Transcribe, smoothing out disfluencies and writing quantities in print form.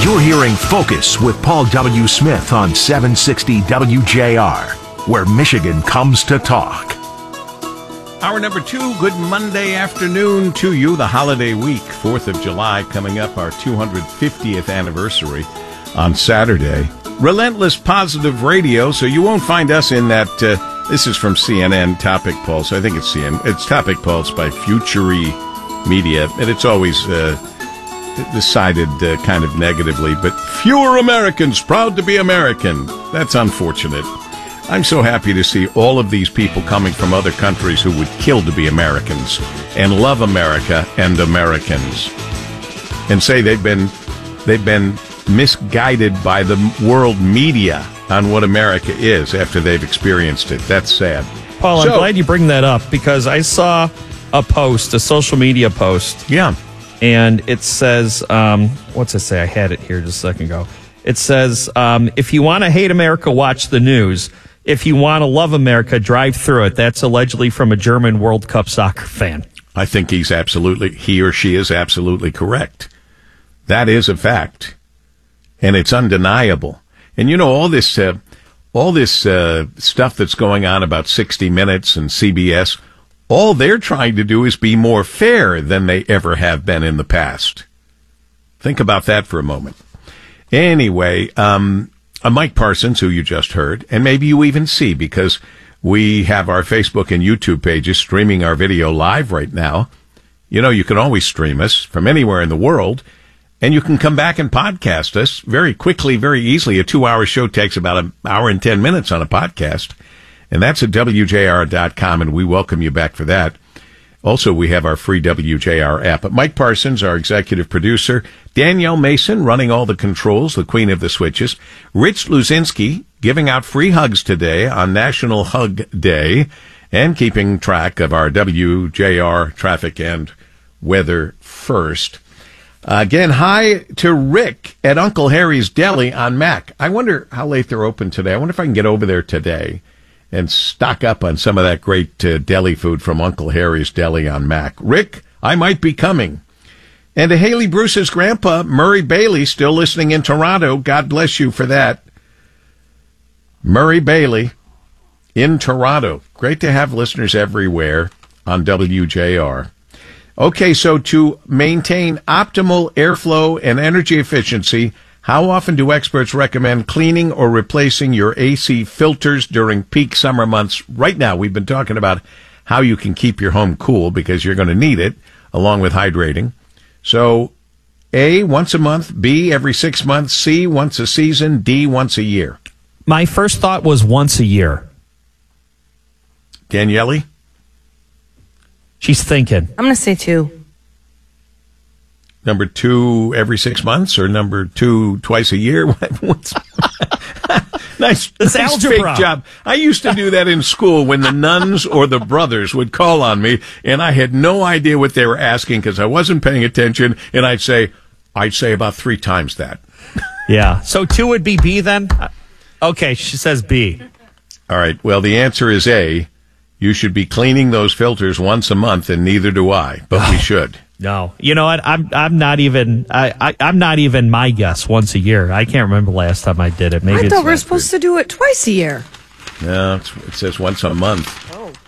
You're hearing Focus with Paul W. Smith on 760 WJR, where Michigan comes to talk. Hour number 2, good Monday afternoon to you. The holiday week, 4th of July, coming up, our 250th anniversary on Saturday. Relentless Positive Radio, so you won't find us in that, this is from CNN, Topic Pulse. I think it's CNN. It's Topic Pulse by Futury Media, and it's always decided kind of negatively, but fewer Americans proud to be American. That's unfortunate. I'm so happy to see all of these people coming from other countries who would kill to be Americans and love America and Americans, and say they've been misguided by the world media on what America is after they've experienced it. That's sad. Paul, I'm glad you bring that up, because I saw a post, a social media post. Yeah. And it says, what's it say? I had it here just a second ago. It says, if you want to hate America, watch the news. If you want to love America, drive through it. That's allegedly from a German World Cup soccer fan. I think he or she is absolutely correct. That is a fact. And it's undeniable. And you know, all this stuff that's going on about 60 Minutes and CBS, all they're trying to do is be more fair than they ever have been in the past. Think about that for a moment. Anyway, Mike Parsons, who you just heard, and maybe you even see, because we have our Facebook and YouTube pages streaming our video live right now. You know, you can always stream us from anywhere in the world, and you can come back and podcast us very quickly, very easily. A 2-hour show takes about an hour and 10 minutes on a podcast. And that's at WJR.com, and we welcome you back for that. Also, we have our free WJR app. But Mike Parsons, our executive producer, Danielle Mason running all the controls, the queen of the switches, Rich Luzinski giving out free hugs today on National Hug Day, and keeping track of our WJR traffic and weather first. Again, hi to Rick at Uncle Harry's Deli on Mac. I wonder how late they're open today. I wonder if I can get over there today and stock up on some of that great deli food from Uncle Harry's Deli on Mac. Rick, I might be coming. And to Haley Bruce's grandpa, Murray Bailey, still listening in Toronto. God bless you for that. Murray Bailey in Toronto. Great to have listeners everywhere on WJR. Okay, so to maintain optimal airflow and energy efficiency, how often do experts recommend cleaning or replacing your AC filters during peak summer months? Right now, we've been talking about how you can keep your home cool, because you're going to need it, along with hydrating. So, A, once a month, B, every 6 months, C, once a season, D, once a year. My first thought was once a year. Danielle? She's thinking. I'm going to say 2. Number 2 every 6 months, or number 2 twice a year? Nice algebra. Fake job. I used to do that in school when the nuns or the brothers would call on me, and I had no idea what they were asking because I wasn't paying attention, and I'd say about 3 times that. Yeah. So 2 would be B then? Okay, she says B. All right. Well, the answer is A. You should be cleaning those filters once a month, and neither do I, but we should. No, you know what? I'm not even my guess once a year. I can't remember the last time I did it. Maybe I thought we were supposed to do it twice a year. No, it says once a month. Oh.